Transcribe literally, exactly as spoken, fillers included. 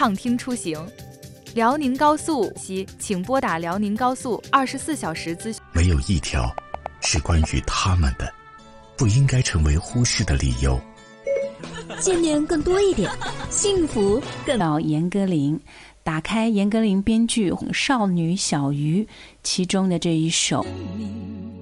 畅听出行。辽宁高速西，请拨打辽宁高速二十四小时咨询。 没有一条是关于他们的，不应该成为忽视的理由。 见面更多一点，幸福更到严歌苓，打开严歌苓编剧《少女小鱼》其中的这一首。